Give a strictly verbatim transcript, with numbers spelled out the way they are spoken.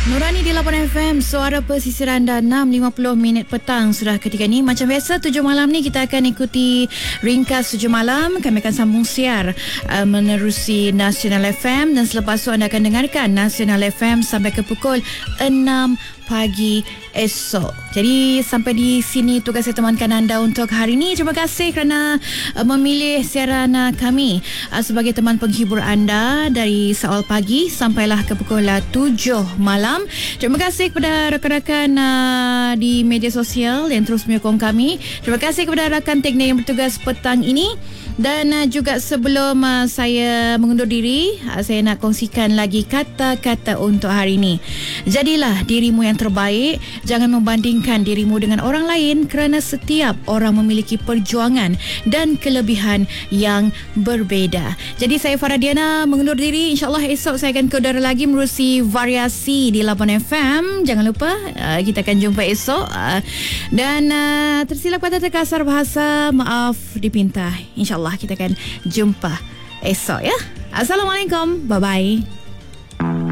Nurani di lapan F M, suara pesisir anda. Enam lima puluh minit petang sudah ketika ini. Macam biasa, tujuh malam ni kita akan ikuti ringkas tujuh malam. Kami akan sambung siar uh, menerusi Nasional F M, dan selepas itu anda akan dengarkan Nasional F M sampai ke pukul enam pagi esok. Jadi sampai di sini tugas saya temankan anda untuk hari ini. Terima kasih kerana uh, memilih siaran uh, kami uh, sebagai teman penghibur anda dari awal pagi sampailah ke pukul uh, tujuh malam. Terima kasih kepada rakan-rakan uh, di media sosial yang terus menyokong kami. Terima kasih kepada rakan teknik yang bertugas petang ini. Dan uh, juga sebelum uh, saya mengundur diri, uh, saya nak kongsikan lagi kata-kata untuk hari ini. Jadilah dirimu yang terbaik. Jangan membandingkan dirimu dengan orang lain, kerana setiap orang memiliki perjuangan dan kelebihan yang berbeda. Jadi saya Farah Diana mengundur diri. InsyaAllah esok saya akan ke udara lagi menerusi variasi di lapan F M. Jangan lupa uh, kita akan jumpa esok. uh, Dan uh, tersilap kata terkasar bahasa, maaf dipinta. InsyaAllah kita akan jumpa esok ya. Assalamualaikum. Bye-bye.